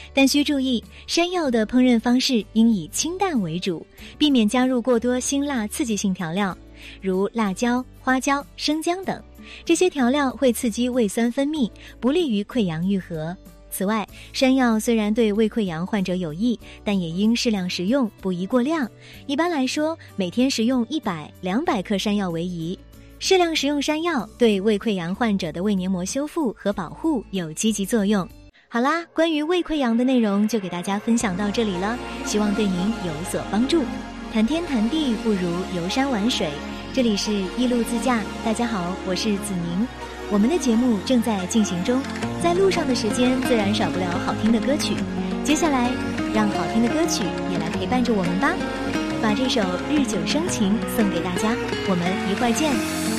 但需注意，山药的烹饪方式应以清淡为主，避免加入过多辛辣刺激性调料，如辣椒、花椒、生姜等。这些调料会刺激胃酸分泌，不利于溃疡愈合。此外，山药虽然对胃溃疡患者有益，但也应适量食用，不宜过量。一般来说，每天食用100-200克山药为宜。适量食用山药对胃溃疡患者的胃黏膜修复和保护有积极作用。好啦，关于胃溃疡的内容就给大家分享到这里了，希望对您有所帮助。谈天谈地不如游山玩水，这里是一路自驾，大家好，我是子宁。我们的节目正在进行中，在路上的时间自然少不了好听的歌曲。接下来，让好听的歌曲也来陪伴着我们吧。把这首《日久生情》送给大家，我们一会儿见。